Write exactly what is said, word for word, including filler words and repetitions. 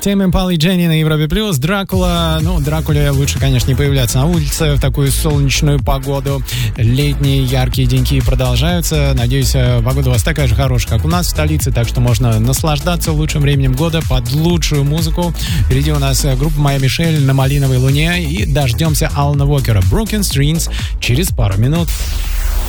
Тейм Импала и Дженни на Европе Плюс. Дракула. Ну, Дракуле лучше, конечно, не появляться на улице в такую солнечную погоду. Летние яркие деньки продолжаются. Надеюсь, погода у вас такая же хорошая, как у нас в столице, так что можно наслаждаться лучшим временем года под лучшую музыку. Впереди у нас группа Майя Мишель на «Малиновой луне» и дождемся Алана Уокера «Broken Strings» через пару минут.